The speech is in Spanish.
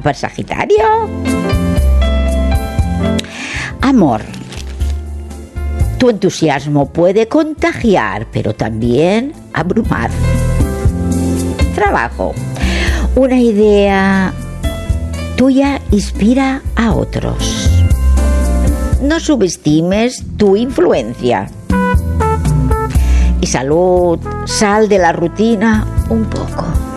para Sagitario. Amor. Tu entusiasmo puede contagiar, pero también abrumar. Trabajo. Una idea tuya inspira a otros. No subestimes tu influencia. Y salud, sal de la rutina un poco.